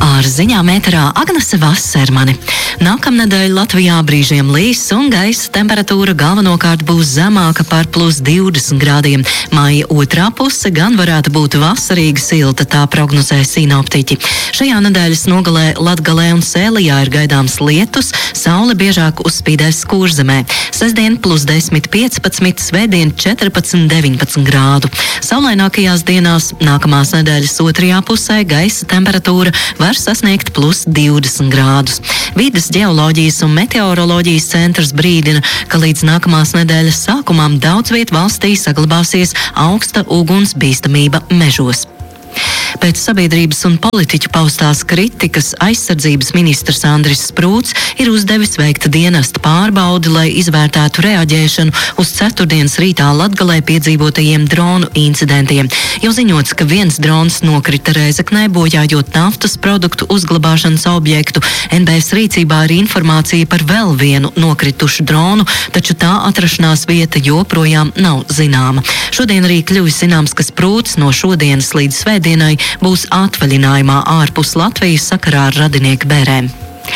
Ar ziņām ēterā Agnese Vasermane. Nākamnedēļ Latvijā brīžiem līs un gaisa temperatūra galvenokārt būs zemāka par +20 grādiem. Maija otrā puse gan varētu būt vasarīgi silta, tā prognozē sinoptiķi. Šajā nedēļas nogalē Latgalē un Sēlijā ir gaidāms lietus, saule biežāk uzspīdēs Kurzemē. Sestdien +10–15, svētdien 14–19 grādu. Saulainākajās dienās nākamās nedēļas otrajā pusē gaisa temperatūra var sasniegt +20 grādus. Vides ģeoloģijas un meteoroloģijas centrs brīdina, ka līdz nākamās nedēļas sākumam daudz viet valstī saglabāsies augsta uguns bīstamība mežos. Pēc sabiedrības un politiķu paustās kritikas aizsardzības ministrs Andris Sprūts ir uzdevis veikt dienesta pārbaudi, lai izvērtētu reaģēšanu uz ceturtdienas rītā Latgalē piedzīvotajiem dronu incidentiem. Jau ziņots, ka viens drons nokrita Rēzeknē, bojājot naftas produktu uzglabāšanas objektu. NBS rīcībā ir informācija par vēl vienu nokritušu dronu, taču tā atrašanās vieta joprojām nav zināma. Šodien arī kļuvis zināms, ka Sprūts no šodienas līdz svētdienai būs atvaļinājumā ārpus Latvijas sakarā ar radinieku bērēm.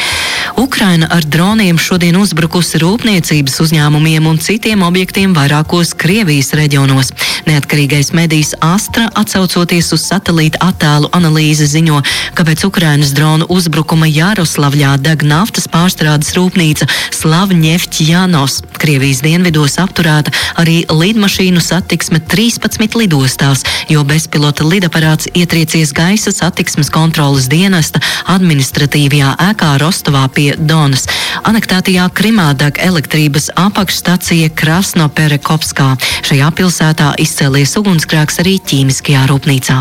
Ukraina ar droniem šodien uzbrukusi rūpniecības uzņēmumiem un citiem objektiem vairākos Krievijas reģionos. Neatkarīgais medijs Astra, atsaucoties uz satelīta attēlu analīzi, ziņo, ka pēc Ukrainas dronu uzbrukuma Jaroslavļā deg naftas pārstrādes rūpnīca Slavņeftjanos. Krievijas dienvidos apturēta arī lidmašīnu satiksme 13 lidostās, jo bezpilota lidaparāts ietriecies gaisa satiksmes kontroles dienesta administratīvajā ēkā Rostovā pie Donas. Anektētajā Krimā deg elektrības apakšstacija Krasnoperekopskā. Šajā pilsētā izcēlies ugunsgrēks arī ķīmiskajā rūpnīcā.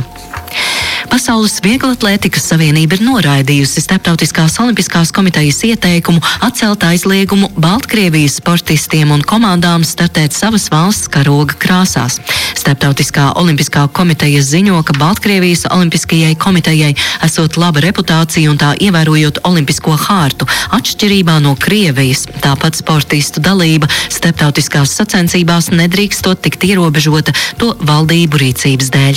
Pasaules Vieglatlētikas savienība ir noraidījusi Starptautiskās olimpiskās komitejas ieteikumu atcelt aizliegumu Baltkrievijas sportistiem un komandām startēt savas valsts karoga krāsās. Starptautiskā olimpiskā komiteja ziņo, ka Baltkrievijas olimpiskajai komitejai esot laba reputācija un tā ievērojot olimpisko hārtu, atšķirībā no Krievijas. Tāpat sportistu dalība starptautiskās sacensībās nedrīkstot tikt ierobežota to valdību rīcības dēļ.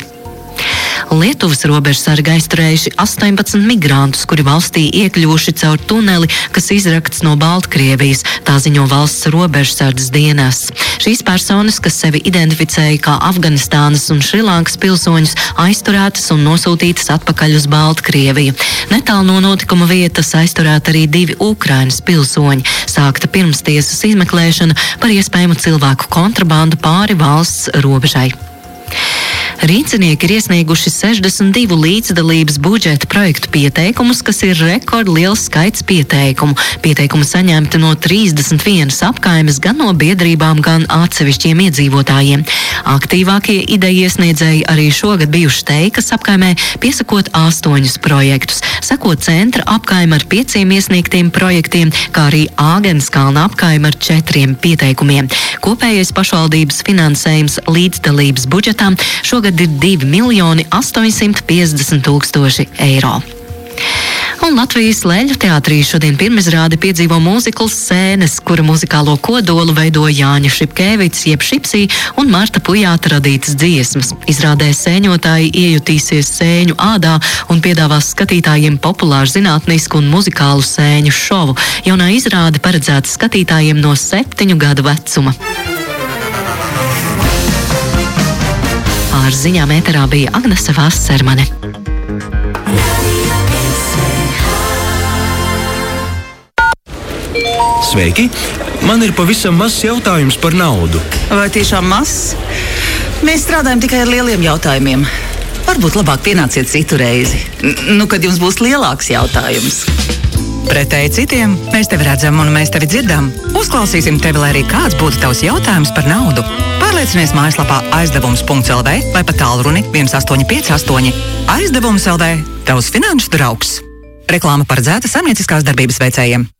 Lietuvas robežsargi aizturējuši 18 migrantus, kuri valstī iekļuvuši caur tuneli, kas izrakts no Baltkrievijas, tā ziņo valsts robežsardzes dienests. Šīs personas, kas sevi identificēja kā Afganistānas un Šrilankas pilsoņus, aizturētas un nosūtītas atpakaļ uz Baltkrieviju. Netālu no notikuma vietas aizturēta arī 2 Ukrainas pilsoņi. Sākta pirmstiesas izmeklēšana par iespējamu cilvēku kontrabandu pāri valsts robežai. Rīcinieki ir iesnieguši 62 līdzdalības budžeta projektu pieteikumus, kas ir rekordliels skaits pieteikumu. Pieteikumu saņemti no 31 apkaimes, gan no biedrībām, gan atsevišķiem iedzīvotājiem. Aktīvākie ideju iesniedzēji arī šogad bijuši Teikas apkaimē, piesakot 8 projektus. Seko centra apkaime ar 5 iesniegtiem projektiem, kā arī Āgenskalna apkaime ar 4 pieteikumiem. Kopējais pašvaldības finansējums līdzdalības budžetām šogad ir 2 850 000 eiro. Un Latvijas Leļu teātrī šodien pirmizrādi piedzīvo mūzikls Sēnes, kura muzikālo kodolu veido Jāņa Šipkēvics, jeb Šipsī, un Marta Pujāta radītas dziesmas. Izrādē sēņotāji iejutīsies sēņu ādā un piedāvās skatītājiem populāru zinātnisku un muzikālu sēņu šovu. Jaunā izrāde paredzēta skatītājiem no 7 gadu vecuma. Ar ziņām ēterā bija Agnese Vasermane. Sveiki! Man ir pavisam mazs jautājums par naudu. Vai tiešām mazs? Mēs strādājam tikai ar lieliem jautājumiem. Varbūt labāk pienāciet citu reizi. Kad jums būs lielāks jautājums. Pretēji citiem, mēs tevi redzam un mēs tevi dzirdam. Uzklausīsim tevi, lai arī kāds būtu tavs jautājums par naudu. Pārliecinies mājaslapā aizdevums.lv vai pa tālruni 1858. Aizdevums LV, tavs finanšu draugs. Reklāma paredzēta saimnieciskās darbības veicējiem.